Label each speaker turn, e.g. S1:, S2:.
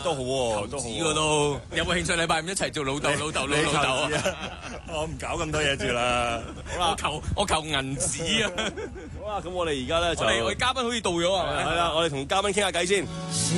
S1: 都好喎，都好
S2: 喎。都有冇興趣禮拜五一齊做老豆啊？
S1: 我唔搞咁多嘢住啦。好啦，
S2: 我求銀紙啊！
S1: 好啦，咁我哋而家咧就
S2: 我哋嘉賓好似到咗係咪？
S1: 係啦，我哋同嘉賓傾下偈先。